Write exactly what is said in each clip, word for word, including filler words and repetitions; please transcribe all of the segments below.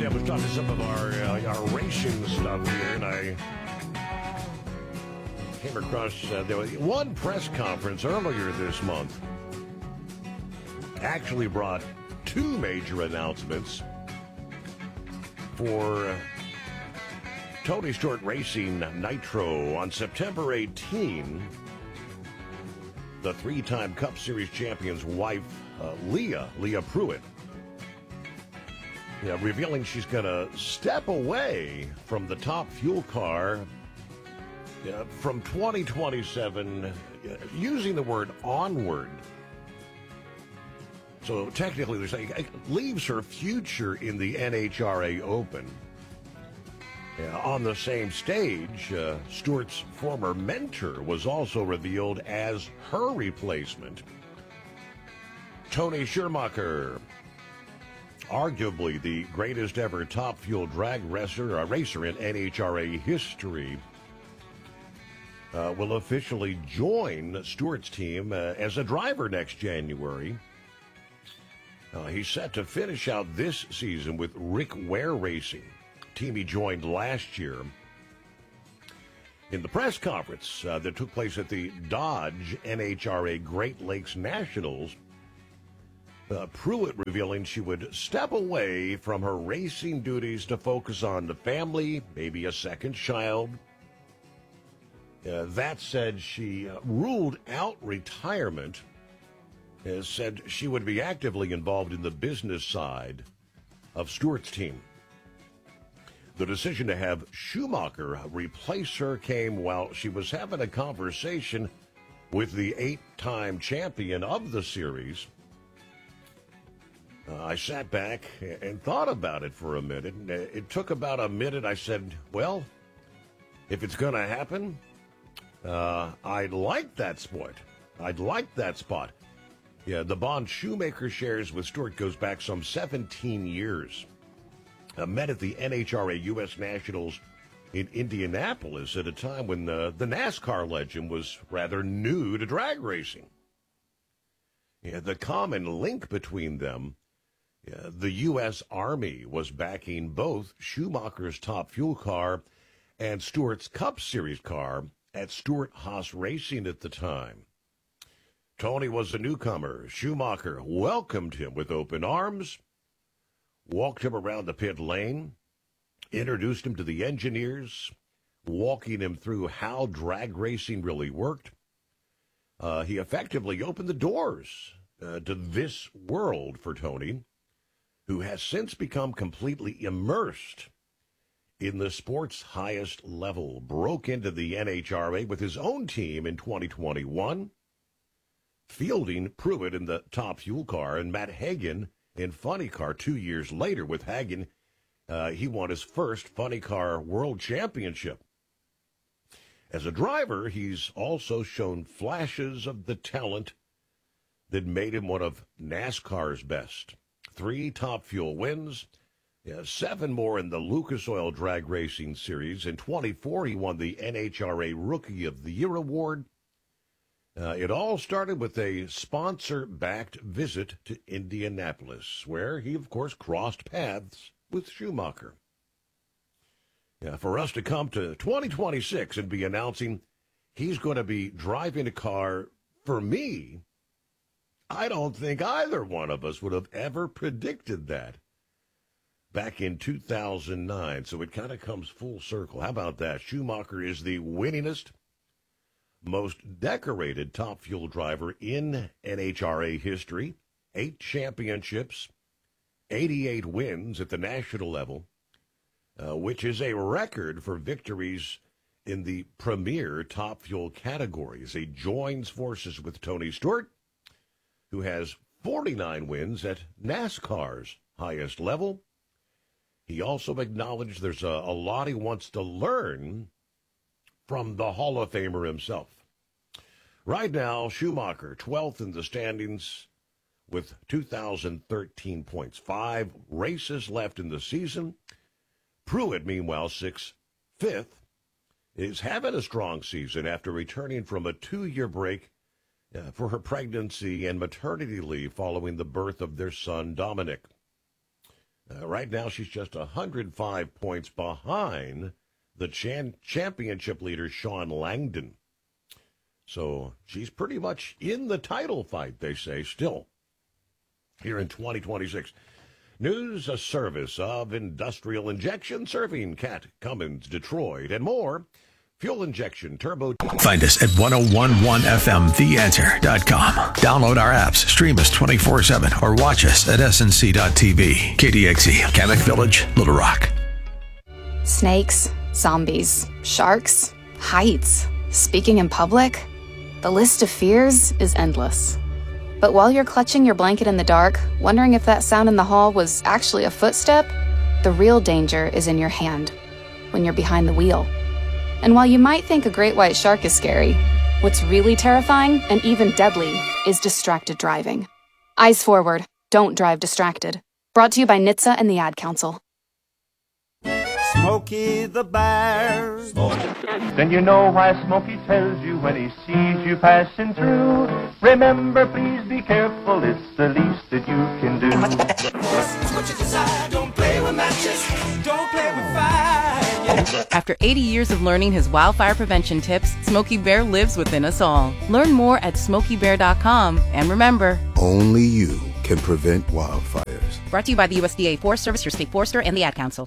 I was talking some of our uh, our racing stuff here, and I came across uh, there was one press conference earlier this month. Actually brought two major announcements for uh, Tony Stewart Racing Nitro on September eighteenth. The three-time Cup Series champion's wife, uh, Leah, Leah Pruitt, yeah, revealing she's going to step away from the top fuel car yeah, from twenty twenty-seven, uh, using the word onward. So technically, they're saying it leaves her future in the N H R A Open. Yeah, on the same stage, uh, Stewart's former mentor was also revealed as her replacement. Tony Schumacher, arguably the greatest ever top fuel drag racer, uh, racer in N H R A history, uh, will officially join Stewart's team uh, as a driver next January. Uh, he's set to finish out this season with Rick Ware Racing, team he joined last year. In the press conference uh, that took place at the Dodge N H R A Great Lakes Nationals, uh, Pruitt revealing she would step away from her racing duties to focus on the family, maybe a second child. Uh, that said, she uh, ruled out retirement, has said she would be actively involved in the business side of Stewart's team. The decision to have Schumacher replace her came while she was having a conversation with the eight-time champion of the series. Uh, I sat back and thought about it for a minute. It took about a minute. I said, well, if it's going to happen, uh, I'd like that spot. I'd like that spot. Yeah, the bond Shoemaker shares with Stewart goes back some seventeen years. Uh, met at the N H R A U S Nationals in Indianapolis at a time when uh, the NASCAR legend was rather new to drag racing. Yeah, the common link between them, yeah, the U S Army was backing both Schumacher's top fuel car and Stewart's Cup Series car at Stewart-Haas Racing at the time. Tony was a newcomer. Schumacher welcomed him with open arms, walked him around the pit lane, introduced him to the engineers, walking him through how drag racing really worked. Uh, he effectively opened the doors uh, to this world for Tony, who has since become completely immersed in the sport's highest level, broke into the N H R A with his own team in twenty twenty-one, fielding Pruitt in the top fuel car and Matt Hagan in funny car two years later. With Hagan, uh, he won his first funny car world championship. As a driver, he's also shown flashes of the talent that made him one of NASCAR's best. Three top fuel wins, yeah, seven more in the Lucas Oil Drag Racing Series. In twenty-four, he won the N H R A Rookie of the Year award. Uh, it all started with a sponsor-backed visit to Indianapolis, where he, of course, crossed paths with Schumacher. Yeah, for us to come to twenty twenty-six and be announcing he's going to be driving a car for me, I don't think either one of us would have ever predicted that back in two thousand nine. So it kind of comes full circle. How about that? Schumacher is the winningest, most decorated top fuel driver in N H R A history. Eight championships, eighty-eight wins at the national level, uh, which is a record for victories in the premier top fuel categories. He joins forces with Tony Stewart, who has forty-nine wins at NASCAR's highest level. He also acknowledged there's a, a lot he wants to learn from the Hall of Famer himself. Right now, Schumacher, twelfth in the standings with two thousand thirteen points. Five races left in the season. Pruitt, meanwhile, sixth, fifth, is having a strong season after returning from a two-year break uh, for her pregnancy and maternity leave following the birth of their son, Dominic. Uh, right now, she's just one hundred five points behind the chan- championship leader, Sean Langdon. So she's pretty much in the title fight, they say, still, here in twenty twenty-six. News, a service of Industrial Injection, serving Cat, Cummins, Detroit, and more. Fuel injection, turbo. Find us at ten eleven F M the answer dot com. Download our apps, stream us twenty-four seven, or watch us at S N C dot T V. K D X E, Kamek Village, Little Rock. Snakes, zombies, sharks, heights, speaking in public. The list of fears is endless. But while you're clutching your blanket in the dark, wondering if that sound in the hall was actually a footstep, the real danger is in your hand, when you're behind the wheel. And while you might think a great white shark is scary, what's really terrifying and even deadly is distracted driving. Eyes forward, don't drive distracted. Brought to you by N H T S A and the Ad Council. Smokey the Bear. Then you know why Smokey tells you when he sees you passing through. Remember, please be careful, it's the least that you can do. What you decide, don't play with matches, don't play with fire. After eighty years of learning his wildfire prevention tips, Smokey Bear lives within us all. Learn more at smokey bear dot com, and remember, only you can prevent wildfires. Brought to you by the U S D A Forest Service, your state forester, and the Ad Council.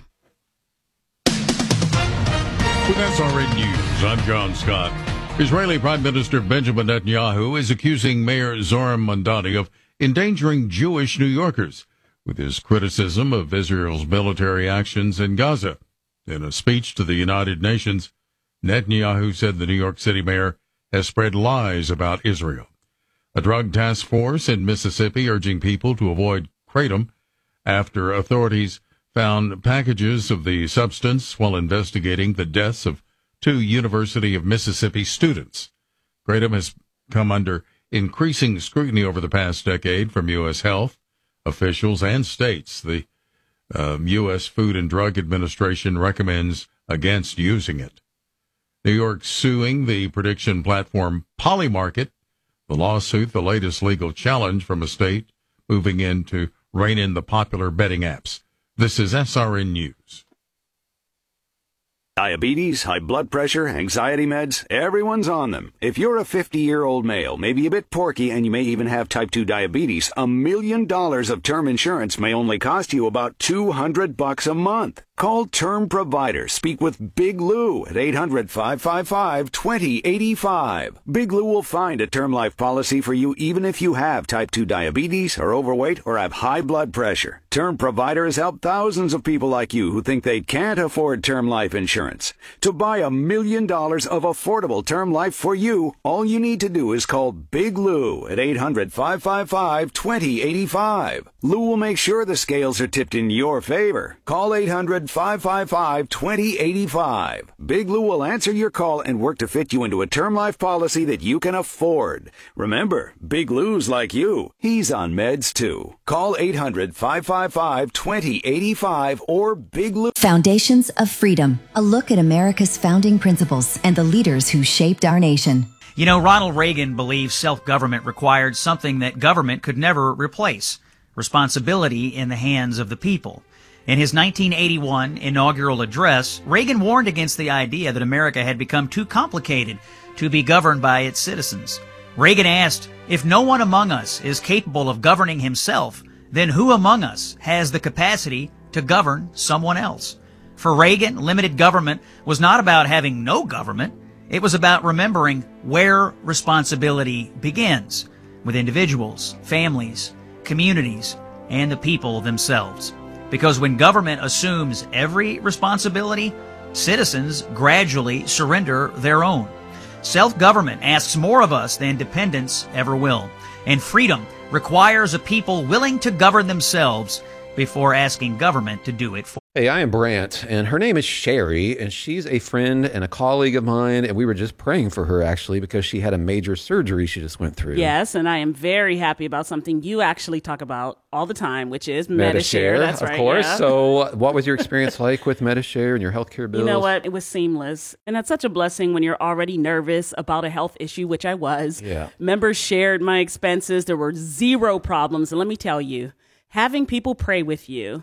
With S R N News, I'm John Scott. Israeli Prime Minister Benjamin Netanyahu is accusing Mayor Zohar Mamdani of endangering Jewish New Yorkers with his criticism of Israel's military actions in Gaza. In a speech to the United Nations, Netanyahu said the New York City mayor has spread lies about Israel. A drug task force in Mississippi urging people to avoid kratom after authorities found packages of the substance while investigating the deaths of two University of Mississippi students. Kratom has come under increasing scrutiny over the past decade from U S health officials and states. The um, U S Food and Drug Administration recommends against using it. New York suing the prediction platform Polymarket. The lawsuit, the latest legal challenge from a state moving in to rein in the popular betting apps. This is S R N News. Diabetes, high blood pressure, anxiety meds, everyone's on them. If you're a fifty-year-old male, maybe a bit porky, and you may even have type two diabetes, a million dollars of term insurance may only cost you about two hundred bucks a month. Call Term Provider. Speak with Big Lou at eight hundred, five five five, two zero eight five. Big Lou will find a term life policy for you even if you have type two diabetes, are overweight, or have high blood pressure. Term Provider has helped thousands of people like you who think they can't afford term life insurance. To buy a million dollars of affordable term life for you, all you need to do is call Big Lou at eight hundred, five five five, two zero eight five. Lou will make sure the scales are tipped in your favor. Call eight hundred, five five five, two zero eight five. Big Lou will answer your call and work to fit you into a term life policy that you can afford. Remember, Big Lou's like you. He's on meds too. Call eight hundred, five five five, two zero eight five or Big Lou. Foundations of Freedom. A look at America's founding principles and the leaders who shaped our nation. You know, Ronald Reagan believed self-government required something that government could never replace: responsibility in the hands of the people. In his nineteen eighty-one inaugural address, Reagan warned against the idea that America had become too complicated to be governed by its citizens. Reagan asked, if no one among us is capable of governing himself, then who among us has the capacity to govern someone else? For Reagan, limited government was not about having no government. It was about remembering where responsibility begins, with individuals, families, communities, and the people themselves. Because when government assumes every responsibility, citizens gradually surrender their own. Self-government asks more of us than dependence ever will. And freedom requires a people willing to govern themselves before asking government to do it for. Hey, I am Brant, and her name is Sherry, and she's a friend and a colleague of mine, and we were just praying for her, actually, because she had a major surgery she just went through. Yes, and I am very happy about something you actually talk about all the time, which is Medi-Share. Medi-Share, That's of right, course. yeah. So what was your experience like with Medi-Share and your healthcare bills? You know what? It was seamless, and that's such a blessing when you're already nervous about a health issue, which I was. Yeah. Members shared my expenses. There were zero problems, and let me tell you, having people pray with you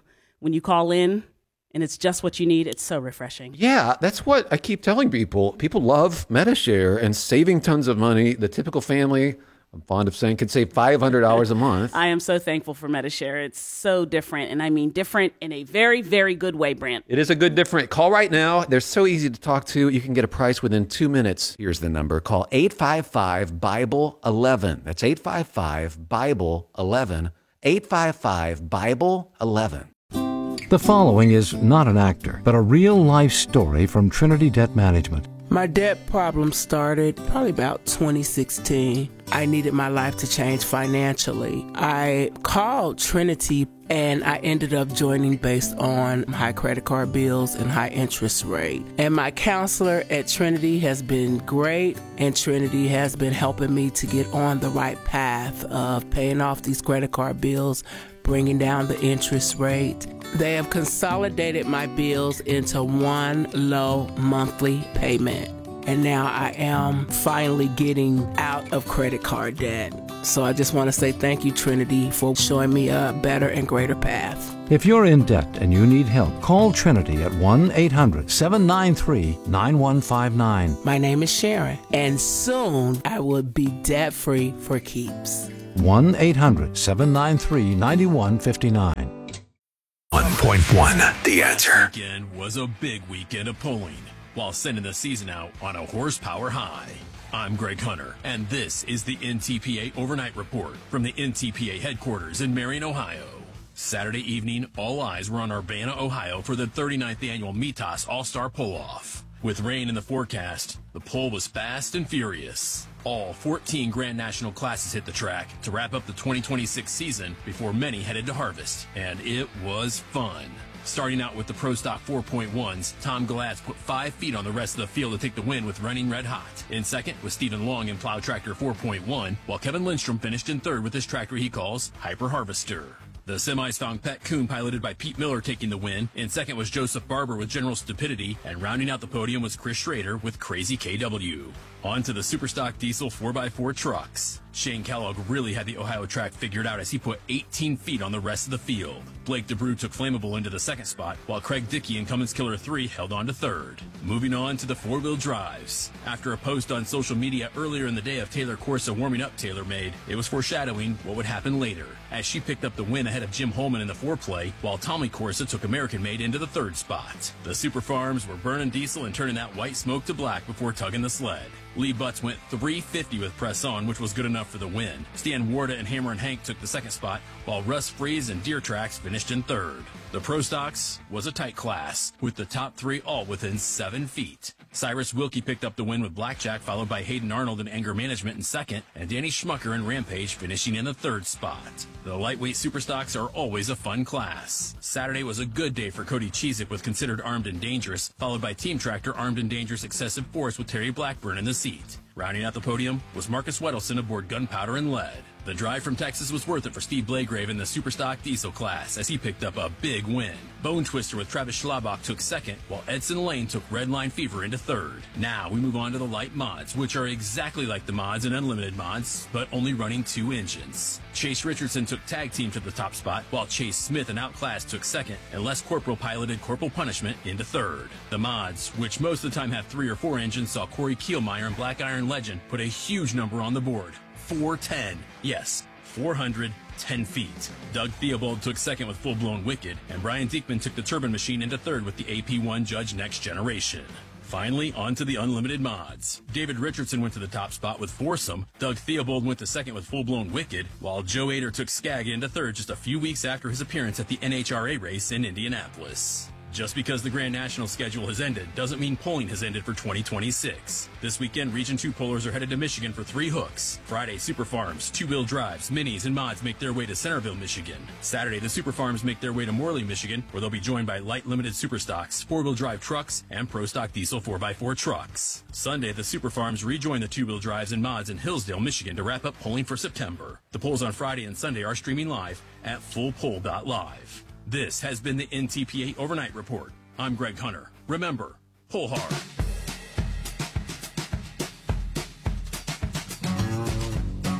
when you call in and it's just what you need, it's so refreshing. Yeah, that's what I keep telling people. People love MediShare and saving tons of money. The typical family, I'm fond of saying, could save five hundred dollars a month. I am so thankful for MediShare. It's so different, and I mean different in a very, very good way, Brent. It is a good different. Call right now. They're so easy to talk to. You can get a price within two minutes. Here's the number. Call eight five five, Bible eleven. That's eight five five, Bible eleven. eight five five, Bible eleven. The following is not an actor, but a real-life story from Trinity Debt Management. My debt problem started probably about twenty sixteen. I needed my life to change financially. I called Trinity and I ended up joining based on high credit card bills and high interest rate. And my counselor at Trinity has been great, and Trinity has been helping me to get on the right path of paying off these credit card bills, bringing down the interest rate. They have consolidated my bills into one low monthly payment. And now I am finally getting out of credit card debt. So I just want to say thank you, Trinity, for showing me a better and greater path. If you're in debt and you need help, call Trinity at one eight hundred, seven nine three, nine one five nine. My name is Sharon, and soon I will be debt-free for keeps. one eight hundred, seven nine three, nine one five nine. one point one, The Answer. This weekend was a big weekend of pulling, while sending the season out on a horsepower high. I'm Greg Hunter, and this is the N T P A Overnight Report from the N T P A headquarters in Marion, Ohio. Saturday evening, all eyes were on Urbana, Ohio for the thirty-ninth annual Mitas All-Star Pull-Off. With rain in the forecast, the pull was fast and furious. All fourteen Grand National classes hit the track to wrap up the twenty twenty-six season before many headed to harvest, and it was fun. Starting out with the Pro Stock four point ones, Tom Galatz put five feet on the rest of the field to take the win with Running Red Hot. In second was Stephen Long in Plow Tractor four point one, while Kevin Lindstrom finished in third with his tractor he calls Hyper Harvester. The semi-song Pet Coon, piloted by Pete Miller, taking the win. In second was Joseph Barber with General Stupidity, and rounding out the podium was Chris Schrader with Crazy K W. On to the Superstock Diesel four by four trucks. Shane Kellogg really had the Ohio track figured out as he put eighteen feet on the rest of the field. Blake DeBrew took Flammable into the second spot, while Craig Dickey and Cummins Killer three held on to third. Moving on to the four-wheel drives. After a post on social media earlier in the day of Taylor Corsa warming up TaylorMade, it was foreshadowing what would happen later, as she picked up the win ahead of Jim Holman in the four-play, while Tommy Corsa took American Made into the third spot. The Super Farms were burning diesel and turning that white smoke to black before tugging the sled. Lee Butts went three fifty with Press On, which was good enough for the win. Stan Warda and Hammer and Hank took the second spot, while Russ Freeze and Deer Tracks finished in third. The Pro Stocks was a tight class, with the top three all within seven feet. Cyrus Wilkie picked up the win with Blackjack, followed by Hayden Arnold and Anger Management in second, and Danny Schmucker and Rampage finishing in the third spot. The lightweight Superstocks are always a fun class. Saturday was a good day for Cody Cheezick with Considered Armed and Dangerous, followed by Team Tractor Armed and Dangerous Excessive Force with Terry Blackburn in the seat. Rounding out the podium was Marcus Wedelson aboard Gunpowder and Lead. The drive from Texas was worth it for Steve Blagrave in the Superstock Diesel class as he picked up a big win. Bone Twister with Travis Schlabach took second, while Edson Lane took Redline Fever into third. Now we move on to the light mods, which are exactly like the mods and Unlimited mods, but only running two engines. Chase Richardson took Tag Team to the top spot, while Chase Smith and Outclass took second, and Les Corporal piloted Corporal Punishment into third. The mods, which most of the time have three or four engines, saw Corey Kielmeyer and Black Iron Legend put a huge number on the board. four ten. Yes, four hundred ten feet. Doug Theobald took second with Full Blown Wicked, and Brian Diekman took the Turbine Machine into third with the A P one Judge Next Generation. Finally, on to the Unlimited mods. David Richardson went to the top spot with Foursome, Doug Theobald went to second with Full Blown Wicked, while Joe Ader took Skag into third just a few weeks after his appearance at the N H R A race in Indianapolis. Just because the Grand National schedule has ended doesn't mean polling has ended for twenty twenty-six. This weekend, Region two pollers are headed to Michigan for three hooks. Friday, Super Farms, two-wheel drives, minis, and mods make their way to Centerville, Michigan. Saturday, the Super Farms make their way to Morley, Michigan, where they'll be joined by light limited Super Stocks, four-wheel drive trucks, and Pro Stock Diesel four by four trucks. Sunday, the Super Farms rejoin the two-wheel drives and mods in Hillsdale, Michigan to wrap up polling for September. The polls on Friday and Sunday are streaming live at full poll dot live. This has been the N T P A Overnight Report. I'm Greg Hunter. Remember, pull hard.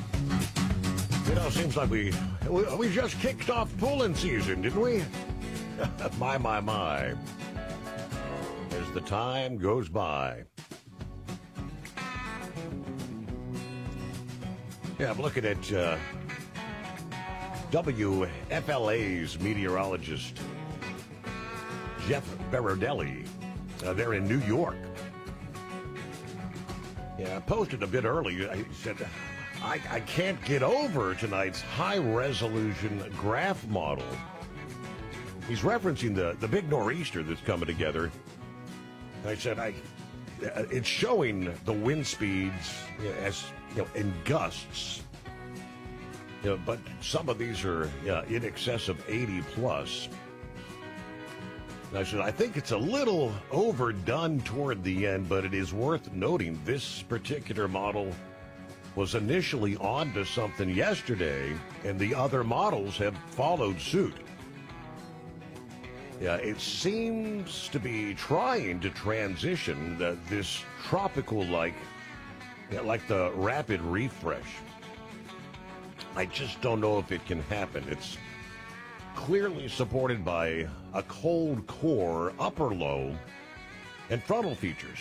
You know, it seems like we, we we just kicked off pulling season, didn't we? My, my, my. As the time goes by. Yeah, I'm looking at uh, W F L A's meteorologist Jeff Berardelli. Uh, they're in New York. Yeah, I posted a bit early. I said, I, I can't get over tonight's high-resolution graph model. He's referencing the, the big nor'easter that's coming together. I said, I, it's showing the wind speeds as you know, in gusts. You know, but some of these are yeah, in excess of eighty plus. And I said, I think it's a little overdone toward the end, but it is worth noting this particular model was initially onto something yesterday, and the other models have followed suit. Yeah, it seems to be trying to transition the, this tropical-like, yeah, like the rapid refresh. I just don't know if it can happen. It's clearly supported by a cold core, upper low, and frontal features.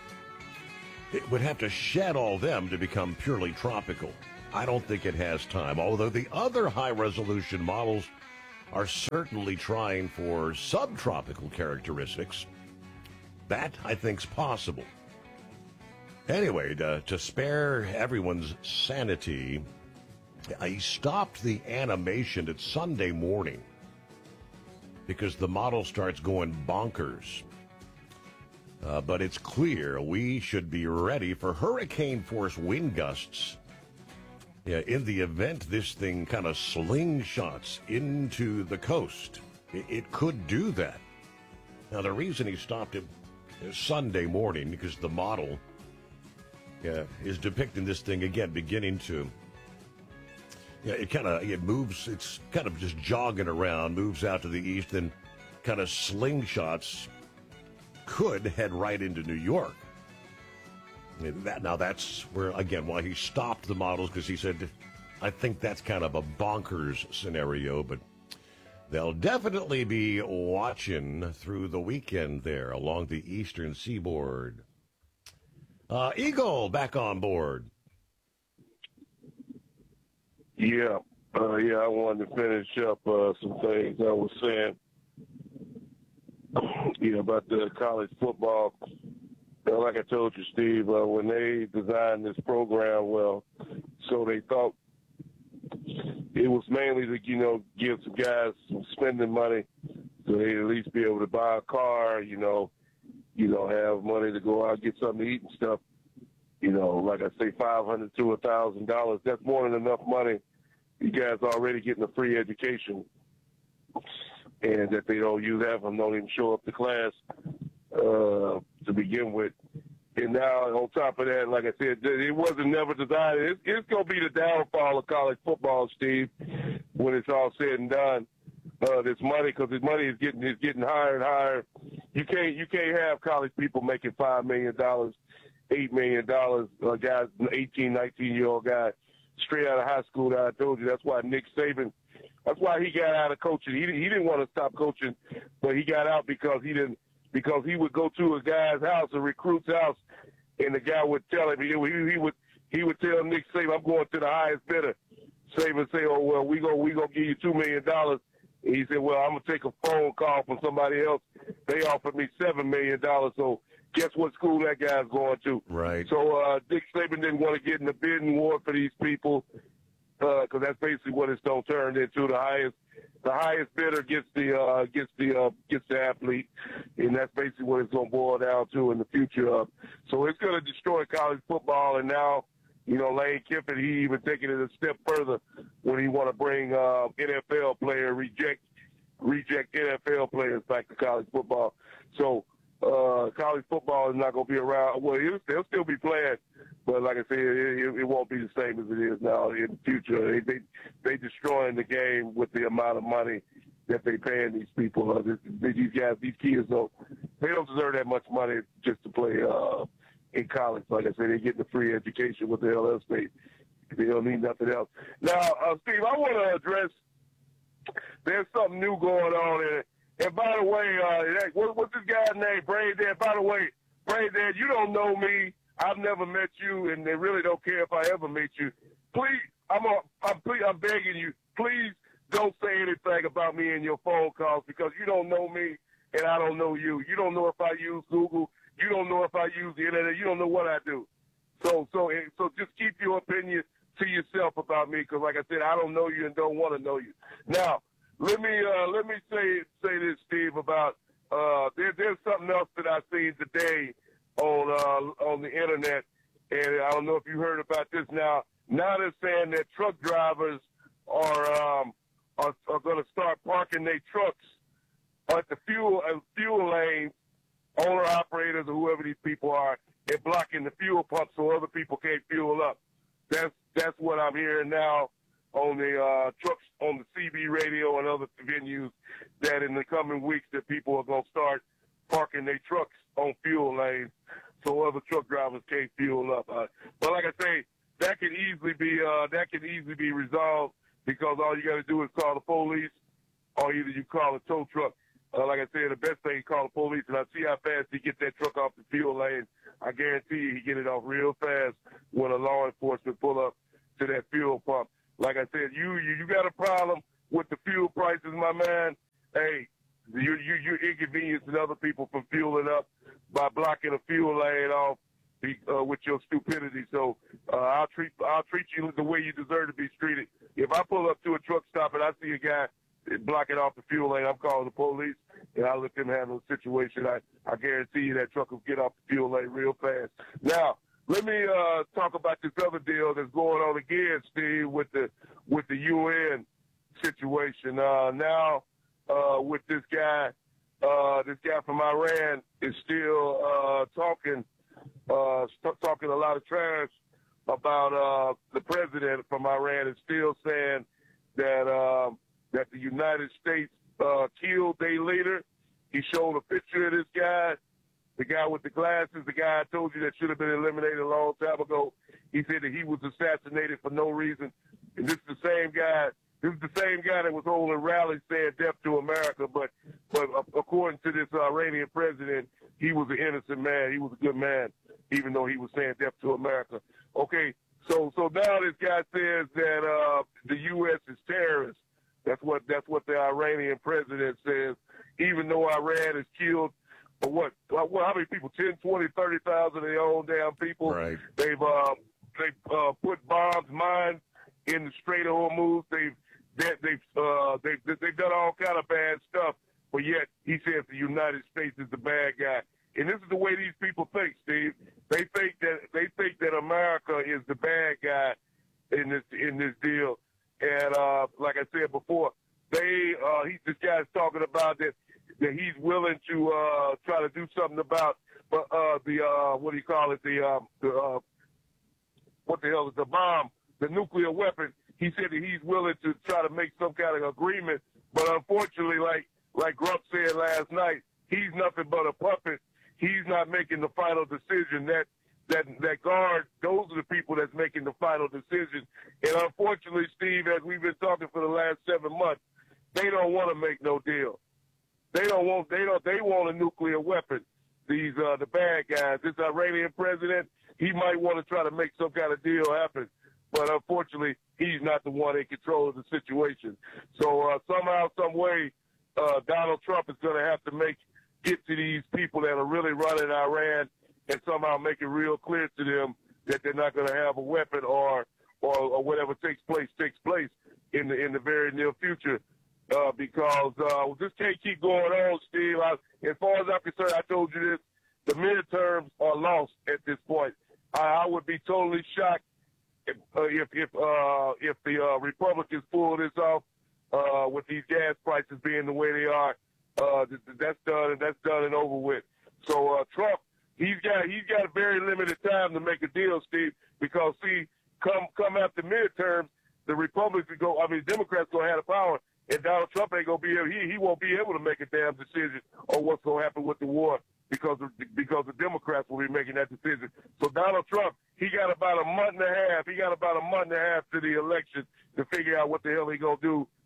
It would have to shed all them to become purely tropical. I don't think it has time, although the other high-resolution models are certainly trying for subtropical characteristics. That, I think, is possible. Anyway, to, to spare everyone's sanity, I stopped the animation at Sunday morning because the model starts going bonkers. Uh, but it's clear we should be ready for hurricane-force wind gusts. Yeah, in the event this thing kind of slingshots into the coast, it, it could do that. Now, the reason he stopped it is Sunday morning because the model yeah, is depicting this thing again, beginning to, yeah, it kind of, it moves, it's kind of just jogging around, moves out to the east, then kind of slingshots, could head right into New York. That, now, that's where, again, why he stopped the models, because he said, I think that's kind of a bonkers scenario, but they'll definitely be watching through the weekend there along the eastern seaboard. Uh, Eagle, back on board. Yeah, uh, yeah, I wanted to finish up uh, some things I was saying, you know, about the college football. Uh, like I told you, Steve, uh, when they designed this program, well, so they thought it was mainly to, you know, give some guys some spending money so they'd at least be able to buy a car, you know, you know, have money to go out and get something to eat and stuff. You know, like I say, five hundred to a thousand dollars. That's more than enough money. You guys already getting a free education, and that they don't use that from don't even show up to class uh, to begin with. And now on top of that, like I said, it wasn't never designed. It's, it's going to be the downfall of college football, Steve, when it's all said and done. Uh, this money, because this money is getting is getting higher and higher. You can't you can't have college people making five million dollars, eight million dollars. Uh, guys, eighteen, nineteen year old guy, straight out of high school. That I told you, that's why Nick Saban. That's why he got out of coaching. He he didn't want to stop coaching, but he got out because he didn't. Because he would go to a guy's house, a recruit's house, and the guy would tell him he, he, he would he would tell Nick Saban, "I'm going to the highest bidder." Saban say, "Oh well, we go we gonna give you two million dollars." And he said, "Well, I'm gonna take a phone call from somebody else. They offered me seven million dollars. So guess what school that guy's going to?" Right. So uh, Nick Saban didn't want to get in the bidding war for these people because uh, that's basically what it's gonna turn into. The highest. The highest bidder gets the uh, gets the uh, gets the athlete, and that's basically what it's going to boil down to in the future. Uh, so it's going to destroy college football. And now, you know, Lane Kiffin, he even taking it a step further when he want to bring uh, N F L player reject reject N F L players back to college football. So uh, college football is not going to be around. Well, it'll, they'll still be playing, but like I said, it, it won't be the same as it is now in the future. They they, they destroying the game with the amount of money that they paying these people. Uh, these guys, these kids don't they don't deserve that much money just to play uh, in college. Like I said, they're getting a free education with the L S State. They don't need nothing else. Now, uh, Steve, I want to address. There's something new going on, and And by the way, uh, what, what's this guy's name? Brain Dead. By the way, Brain Dead, you don't know me. I've never met you, and they really don't care if I ever meet you. Please, I'm a, I'm, please, I'm begging you, please don't say anything about me in your phone calls because you don't know me and I don't know you. You don't know if I use Google. You don't know if I use the internet. You don't know what I do. So, so, so just keep your opinion to yourself about me because, like I said, I don't know you and don't want to know you. Now, let me uh, let me say say this, Steve, about uh, there, there's something else that I seen today on uh, on the internet, and I don't know if you heard about this. Now, now they're saying that truck drivers are um, are, are going to start parking their trucks at the fuel uh, fuel lanes, owner operators or whoever these people are, and blocking the fuel pumps so other people can't fuel up. That's that's what I'm hearing now on the uh, trucks, on the C B radio and other venues, that in the coming weeks that people are going to start parking their trucks on fuel lanes so other truck drivers can't fuel up. Uh, but like I say, that can easily be uh, that can easily be resolved because all you got to do is call the police, or either you call a tow truck. Uh, like I said, the best thing is call the police, and I see how fast he get that truck off the fuel lane. I guarantee you he get it off real fast when a law enforcement pull up to that fuel pump. Like I said, you you, you got a problem with the fuel prices, my man. Hey, you you you inconveniencing other people from fueling up by blocking a fuel lane off uh, with your stupidity. So uh, I'll treat I'll treat you the way you deserve to be treated. If I pull up to a truck stop and I see a guy blocking off the fuel lane, I'm calling the police and I'll let them handle the situation. I, I guarantee you that truck will get off the fuel lane real fast. Now, let me uh, talk about this other deal that's going on again, Steve, with the with the U N situation. Uh, now, uh, with this guy, uh, this guy from Iran is still uh, talking, uh, st- talking a lot of trash about uh, the president from Iran, is still saying that uh, that the United States uh, killed their leader. He showed a picture of this guy. The guy with the glasses, the guy I told you that should have been eliminated a long time ago. He said that he was assassinated for no reason. And this is the same guy. This is the same guy that was holding rallies saying death to America. But, but according to this Iranian president, he was an innocent man. He was a good man, even though he was saying death to America. Okay, so so now this guy says that uh, the U S is terrorist. That's what that's what the Iranian president says. Even though Iran has killed, or what, what, how many people, ten, twenty, thirty thousand of their own damn people. Right. They've, uh, they've uh, put bombs, mines in the Strait of Hormuz. They've, they, they've, uh, they've, they've done all kind of bad stuff, but yet he says the United States is the bad guy. And this is the way these people think, Steve. They think that, they think that America is the bad guy in this, in this deal. And, uh, like I said before, they, uh, he, this guy's talking about that, that he's willing to uh, try to do something about uh, the uh, what do you call it? The uh, the uh, what the hell is the bomb? The nuclear weapon. He said that he's willing to try to make some kind of agreement, but unfortunately, like like Grump said last night, he's nothing but a puppet. He's not making the final decision. That that that guard, those are the people that's making the final decision. And unfortunately, Steve, as we've been talking for the last seven months, they don't want to make no deal. They don't want. They don't. They want a nuclear weapon. These uh, the bad guys. This Iranian president, he might want to try to make some kind of deal happen, but unfortunately, he's not the one in control of the situation. So uh, somehow, some way, uh, Donald Trump is going to have to make get to these people that are really running Iran and somehow make it real clear to them that they're not going to have a weapon, or, or or whatever takes place takes place in the in the very near future. Uh, because uh, this can't keep going on, Steve. I, as far as I'm concerned, I told you this, the midterms are lost at this point. I, I would be totally shocked if uh, if if, uh, if the uh, Republicans pull this off uh, with these gas prices being the way they are. Uh, that's done and that's done and over with. So uh, Trump, he's got he's got a very limited time to make a deal, Steve. Because see, come come after midterms, the Republicans go. I mean, Democrats gonna have the power. And Donald Trump ain't gonna be able. He he won't be able to make a damn decision on what's gonna happen with the war because of, because the Democrats will be making that decision. So Donald Trump, he got about a month and a half. He got about a month and a half to the election to figure out what the hell he gonna do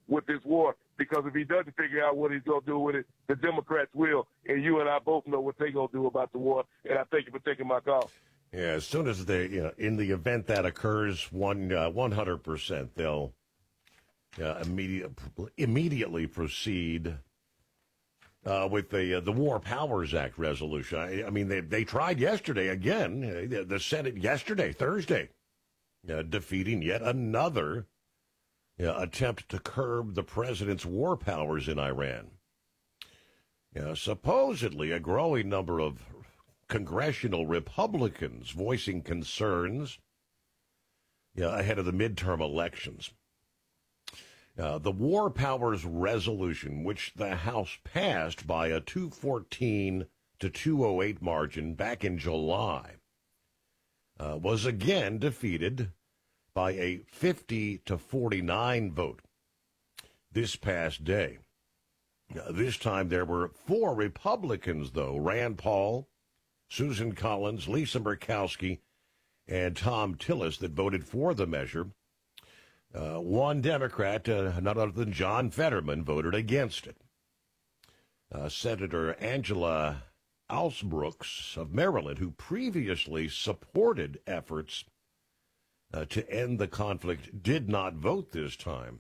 with this war, because if he doesn't figure out what he's going to do with it, the Democrats will, and you and I both know what they're going to do about the war, and I thank you for taking my call. Yeah, as soon as they, you know, in the event that occurs, one, uh, one hundred percent, they'll uh, immediate, immediately proceed uh, with the uh, the War Powers Act resolution. I, I mean, they they tried yesterday again, uh, the Senate yesterday, Thursday, uh, defeating yet another uh, attempt to curb the president's war powers in Iran. Uh, supposedly, a growing number of congressional Republicans voicing concerns yeah, ahead of the midterm elections. Uh, the War Powers Resolution, which the House passed by a two fourteen to two oh eight margin back in July, uh, was again defeated by a fifty to forty-nine vote this past day. Uh, this time there were four Republicans, though: Rand Paul, Susan Collins, Lisa Murkowski, and Tom Tillis, that voted for the measure. Uh, one Democrat, uh, none other than John Fetterman, voted against it. Uh, Senator Angela Alsbrooks of Maryland, who previously supported efforts uh, to end the conflict, did not vote this time.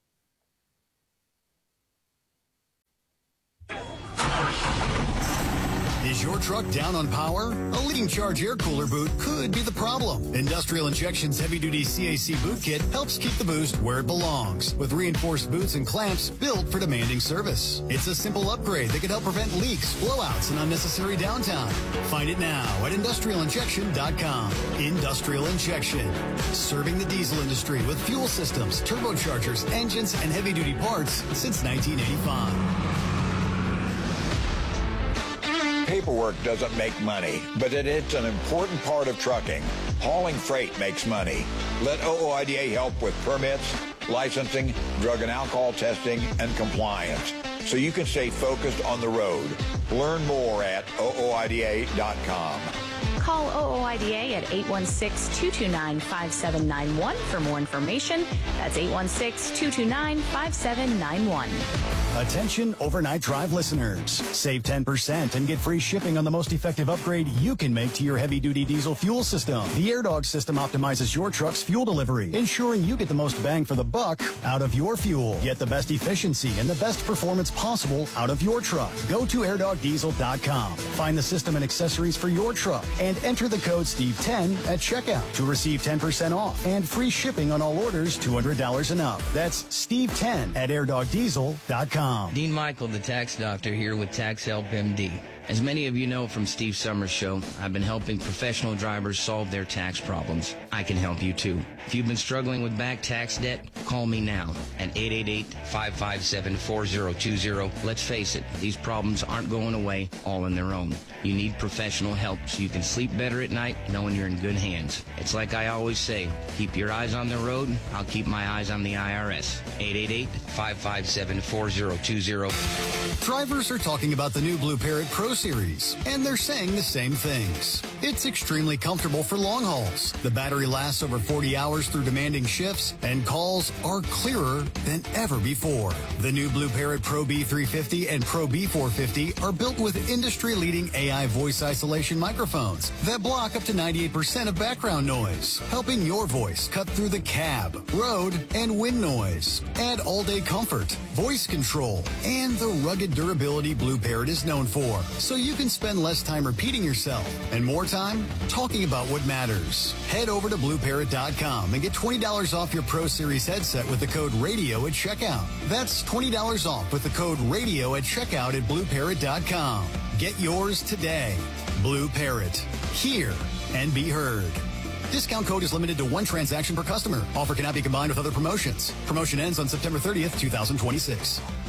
Is your truck down on power? A leading charge air cooler boot could be the problem. Industrial Injection's heavy-duty C A C boot kit helps keep the boost where it belongs, with reinforced boots and clamps built for demanding service. It's a simple upgrade that can help prevent leaks, blowouts, and unnecessary downtime. Find it now at industrial injection dot com. Industrial Injection, serving the diesel industry with fuel systems, turbochargers, engines, and heavy-duty parts since nineteen eighty-five. Paperwork doesn't make money, but it, it's an important part of trucking. Hauling freight makes money. Let O O I D A help with permits, licensing, drug and alcohol testing, and compliance, so you can stay focused on the road. Learn more at O O I D A dot com. Call O O I D A at eight one six, two two nine, five seven nine one for more information. That's eight one six, two two nine, five seven nine one. Attention Overnight Drive listeners. Save ten percent and get free shipping on the most effective upgrade you can make to your heavy-duty diesel fuel system. The AirDog system optimizes your truck's fuel delivery, ensuring you get the most bang for the buck out of your fuel. Get the best efficiency and the best performance possible out of your truck. Go to air dog diesel dot com. Find the system and accessories for your truck and enter the code Steve ten at checkout to receive ten percent off and free shipping on all orders two hundred dollars and up. That's Steve ten at air dog diesel dot com. Dean Michael, the tax doctor, here with Tax Help M D. As many of you know from Steve Summers' show, I've been helping professional drivers solve their tax problems. I can help you too. If you've been struggling with back tax debt, call me now at eight eight eight, five five seven, four zero two zero. Let's face it, these problems aren't going away all on their own. You need professional help so you can sleep better at night knowing you're in good hands. It's like I always say, keep your eyes on the road, I'll keep my eyes on the I R S. eight eight eight, five five seven, four zero two zero. Drivers are talking about the new Blue Parrot Pro Series, and they're saying the same things. It's extremely comfortable for long hauls. The battery lasts over forty hours through demanding shifts, and calls are clearer than ever before. The new Blue Parrot Pro B three fifty and Pro B four fifty are built with industry-leading A I voice isolation microphones that block up to ninety-eight percent of background noise, helping your voice cut through the cab, road, and wind noise. Add all-day comfort, voice control, and the rugged durability Blue Parrot is known for, so you can spend less time repeating yourself and more time talking about what matters. Head over to blue parrot dot com and get twenty dollars off your Pro Series headset with the code RADIO at checkout. That's twenty dollars off with the code RADIO at checkout at blue parrot dot com. Get yours today. Blue Parrot. Hear and be heard. Discount code is limited to one transaction per customer. Offer cannot be combined with other promotions. Promotion ends on September thirtieth, two thousand twenty-six.